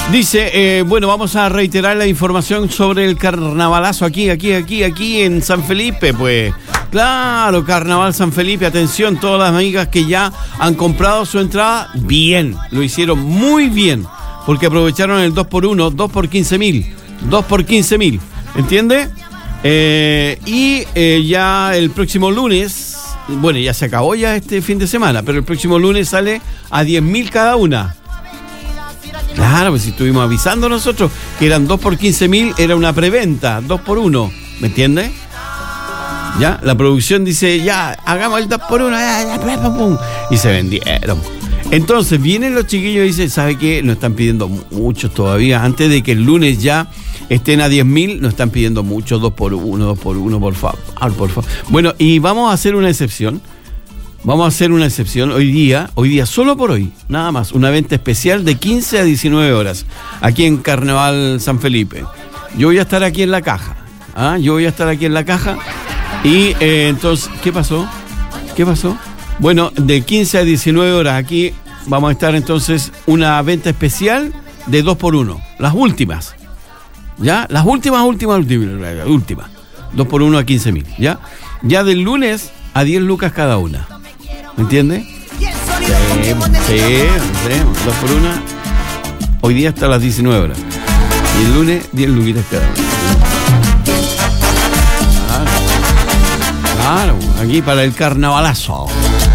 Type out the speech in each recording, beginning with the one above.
Dice, bueno, vamos a reiterar la información sobre el carnavalazo aquí en San Felipe, pues. Claro, Carnaval San Felipe, atención, todas las amigas que ya han comprado su entrada, bien, lo hicieron muy bien, porque aprovecharon el 2x1, 2 por 15.000, ¿entiende? Ya el próximo lunes, bueno, ya se acabó ya este fin de semana, pero el próximo lunes sale a 10.000 cada una. Claro, pues si estuvimos avisando nosotros que eran 2 por 15.000, era una preventa, 2x1, ¿me entiende? Ya, la producción dice, ya, hagamos el 2x1, y se vendieron. Entonces vienen los chiquillos y dicen, ¿sabe qué? Nos están pidiendo muchos todavía, antes de que el lunes ya estén a 10.000, nos están pidiendo muchos 2x1, por favor. Bueno, y vamos a hacer una excepción. Hoy día, solo por hoy, nada más, una venta especial de 15 a 19 horas, aquí en Carnaval San Felipe. Yo voy a estar aquí en la caja, y entonces, ¿qué pasó? Bueno, de 15 a 19 horas aquí vamos a estar entonces una venta especial de 2x1, las últimas, ¿ya? Las últimas, 2x1 a 15.000, ¿ya? Ya del lunes a 10 lucas cada una. ¿Me entiende? Sí, 2x1. Hoy día hasta las 19 horas. Y el lunes, 10 luquitas cada una. Claro, aquí para el carnavalazo.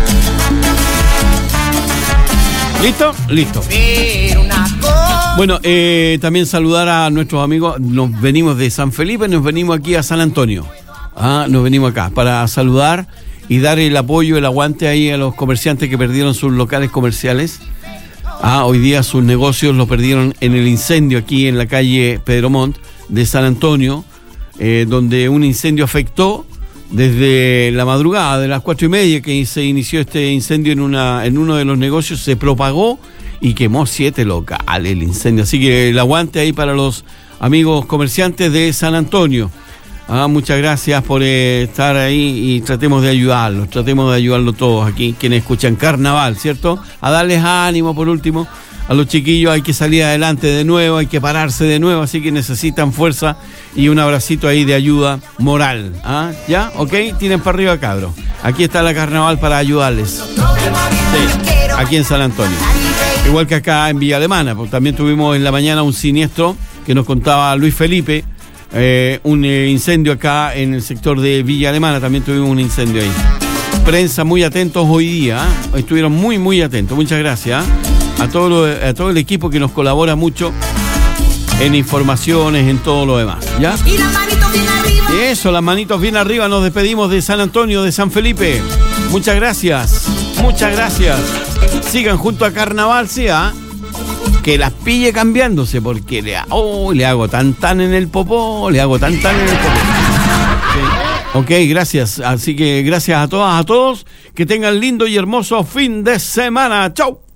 Listo. Bueno, también saludar a nuestros amigos. Nos venimos de San Felipe, nos venimos aquí a San Antonio. Nos venimos acá para saludar y dar el apoyo, el aguante ahí a los comerciantes que perdieron sus locales comerciales. Hoy día sus negocios los perdieron en el incendio aquí en la calle Pedro Montt de San Antonio, donde un incendio afectó desde la madrugada de las 4:30 que se inició este incendio en uno de los negocios, se propagó y quemó 7 locales el incendio. Así que el aguante ahí para los amigos comerciantes de San Antonio. Muchas gracias por estar ahí y tratemos de ayudarlos todos aquí, quienes escuchan Carnaval, ¿cierto? A darles ánimo por último, a los chiquillos hay que salir adelante de nuevo, hay que pararse de nuevo, así que necesitan fuerza y un abracito ahí de ayuda moral. ¿Ya? ¿Ok? Tienen para arriba, cabros. Aquí está la Carnaval para ayudarles. Sí, aquí en San Antonio. Igual que acá en Villa Alemana, porque también tuvimos en la mañana un siniestro que nos contaba Luis Felipe. Un incendio acá en el sector de Villa Alemana, también tuvimos un incendio ahí. Prensa muy atentos hoy día, estuvieron muy atentos. Muchas gracias a todo el equipo que nos colabora mucho en informaciones, en todo lo demás, ¿ya? Y las manitos bien arriba. Eso, las manitos bien arriba. Nos despedimos de San Antonio, de San Felipe. Muchas gracias. Sigan junto a Carnaval, ¿sí? Que las pille cambiándose, porque le hago tan en el popó, Sí. Ok, gracias. Así que gracias a todas, a todos. Que tengan lindo y hermoso fin de semana. ¡Chau!